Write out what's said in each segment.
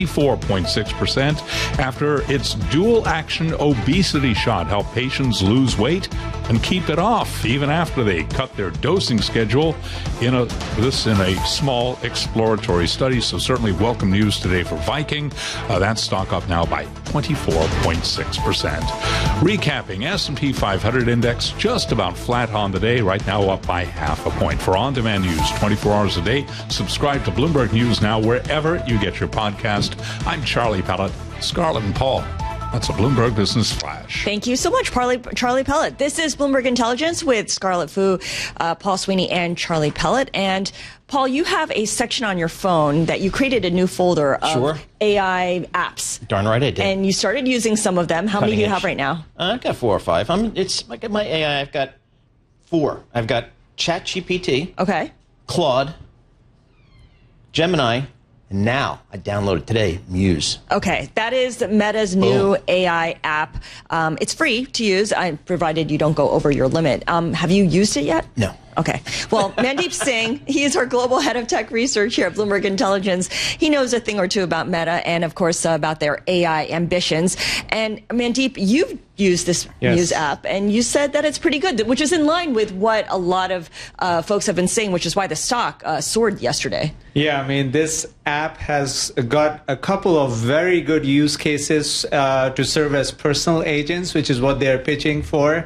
4.6% after its dual action obesity shot helped patients lose weight and keep it off even after they cut their dosing schedule in a small exploratory study. So certainly welcome news today for Viking. That stock up now by 24.6%. Recapping, S&P 500 index just about flat on the day, right now up by half a point. For on-demand news 24 hours a day, subscribe to Bloomberg News Now wherever you get your podcast. I'm Charlie Pellet. Scarlett and Paul. That's a Bloomberg Business Flash. Thank you so much, Charlie Pellet. This is Bloomberg Intelligence with Scarlett Fu, Paul Sweeney, and Charlie Pellet. And Paul, you have a section on your phone that you created a new folder of AI apps. Darn right I did. And you started using some of them. How many do you have right now? I've got 4 or 5. It's like my AI. I've got 4. I've got ChatGPT. Okay. Claude. Gemini. And now, I downloaded today, Muse. Okay, that is Meta's new AI app. It's free to use, provided you don't go over your limit. Have you used it yet? No. Okay. Well, Mandeep Singh, he is our global head of tech research here at Bloomberg Intelligence. He knows a thing or two about Meta and, of course, about their AI ambitions. And Mandeep, you've used this Muse app, and you said that it's pretty good, which is in line with what a lot of folks have been saying, which is why the stock soared yesterday. Yeah, I mean, this app has got a couple of very good use cases to serve as personal agents, which is what they're pitching for.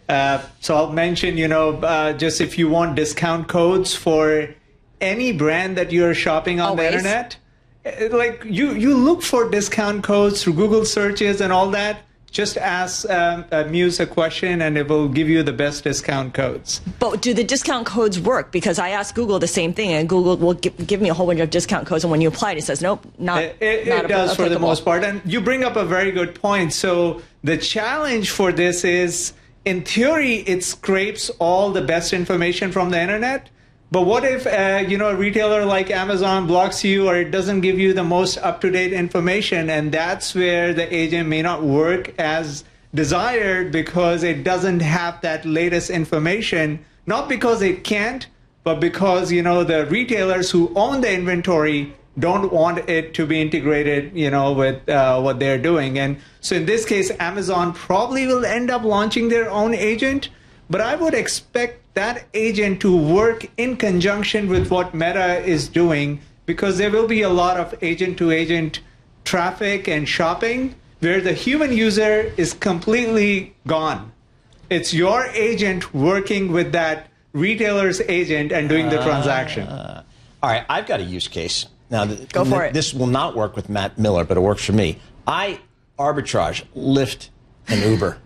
So I'll mention, just if you want discount codes for any brand that you're shopping on the internet, like you look for discount codes through Google searches and all that. Just ask Muse a question and it will give you the best discount codes. But do the discount codes work? Because I asked Google the same thing, and Google will give me a whole bunch of discount codes, and when you apply it, it says, nope, not It does for the most part. And you bring up a very good point. So the challenge for this is, in theory, it scrapes all the best information from the internet. But what if, a retailer like Amazon blocks you, or it doesn't give you the most up-to-date information? And that's where the agent may not work as desired because it doesn't have that latest information. Not because it can't, but because, the retailers who own the inventory don't want it to be integrated, with what they're doing. And so in this case, Amazon probably will end up launching their own agent. But I would expect that agent to work in conjunction with what Meta is doing, because there will be a lot of agent-to-agent traffic and shopping where the human user is completely gone. It's your agent working with that retailer's agent and doing the transaction. All right, I've got a use case. Now, go for it. This will not work with Matt Miller, but it works for me. I arbitrage Lyft and Uber.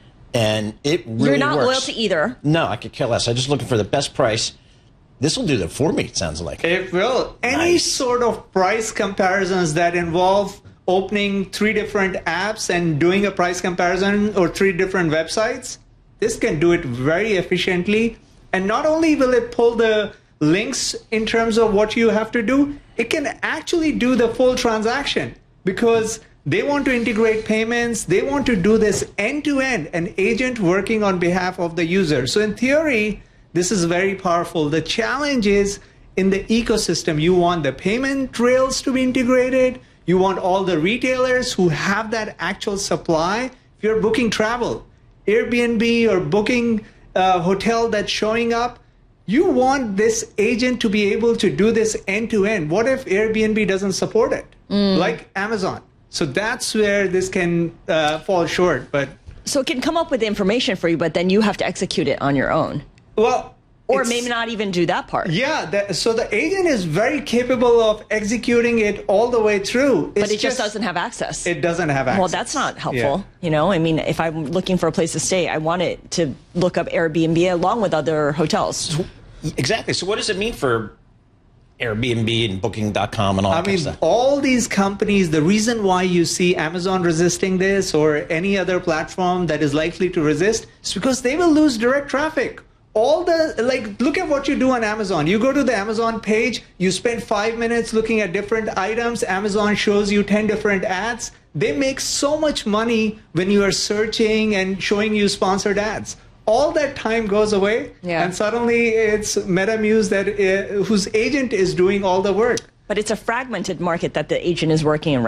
And it really works. You're not loyal to either. No, I could care less. I'm just looking for the best price. This will do that for me, it sounds like. It will. Any sort of price comparisons that involve opening 3 different apps and doing a price comparison, or 3 different websites, this can do it very efficiently. And not only will it pull the links in terms of what you have to do, it can actually do the full transaction, because they want to integrate payments. They want to do this end-to-end, an agent working on behalf of the user. So in theory, this is very powerful. The challenge is in the ecosystem. You want the payment rails to be integrated. You want all the retailers who have that actual supply. If you're booking travel, Airbnb, or booking a hotel that's showing up, you want this agent to be able to do this end-to-end. What if Airbnb doesn't support it, like Amazon? So that's where this can fall short. But so it can come up with information for you, but then you have to execute it on your own. Well, or maybe not even do that part. Yeah. So the agent is very capable of executing it all the way through. But it just doesn't have access. It doesn't have access. Well, that's not helpful. Yeah. I mean, if I'm looking for a place to stay, I want it to look up Airbnb along with other hotels. Exactly. So what does it mean for Airbnb and Booking.com and all that kind of stuff? All these companies, the reason why you see Amazon resisting this, or any other platform that is likely to resist, is because they will lose direct traffic. Look at what you do on Amazon. You go to the Amazon page, you spend 5 minutes looking at different items. Amazon shows you 10 different ads. They make so much money when you are searching and showing you sponsored ads. All that time goes away, and suddenly it's MetaMuse whose agent is doing all the work. but it's a fragmented market that the agent is working in